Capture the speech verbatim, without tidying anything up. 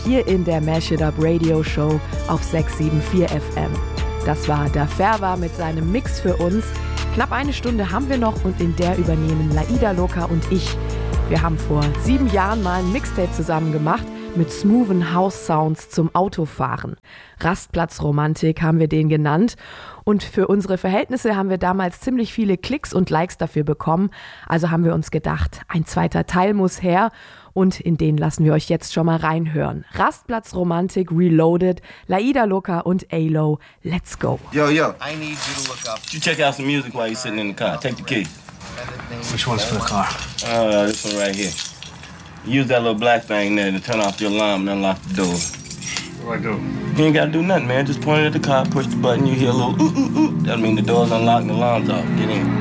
hier in der Mash It Up Radio Show auf sechs sieben vier F M. Das war Da Ferva mit seinem Mix für uns. Knapp eine Stunde haben wir noch und in der übernehmen Laida Loca und ich. Wir haben vor sieben Jahren mal ein Mixtape zusammen gemacht mit smoothen House-Sounds zum Autofahren. Rastplatzromantik haben wir den genannt. Und für unsere Verhältnisse haben wir damals ziemlich viele Klicks und Likes dafür bekommen. Also haben wir uns gedacht, ein zweiter Teil muss her. Und in den lassen wir euch jetzt schon mal reinhören. Rastplatzromantik Reloaded, Laida Loca und A-Lo. Let's go. Yo, yo. I need you to look up. You check out some music while you're sitting in the car. Take the key. Which one's for the car? Uh, this one right here. Use that little black thing there to turn off the alarm and unlock the door. What do I do? You ain't gotta do nothing, man. Just point it at the car, push the button, you hear a little ooh, ooh, ooh. That mean the door's unlocked and the alarm's off. Get in.